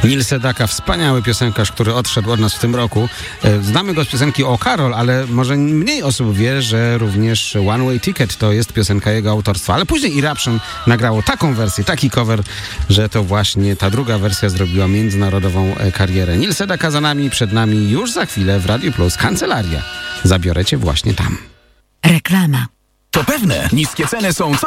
Neil Sedaka, wspaniały piosenkarz, który odszedł od nas w tym roku. Znamy go z piosenki O Karol, ale może mniej osób wie, że również One Way Ticket to jest piosenka jego autorstwa. Ale później Eruption nagrało taką wersję, taki cover, że to właśnie ta druga wersja zrobiła międzynarodową karierę. Neil Sedaka za nami, przed nami już za chwilę w Radio Plus Kancelaria. Zabiorę cię właśnie tam. Reklama. To pewne, niskie ceny są